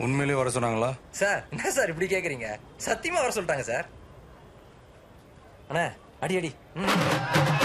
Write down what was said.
உண்மையிலேயே வர சொன்னாங்களா? சார் என்ன சார் இப்படி கேக்குறீங்க? சத்தியமா வர சொல்லிட்டாங்க சார். அண்ணா அடி அடி.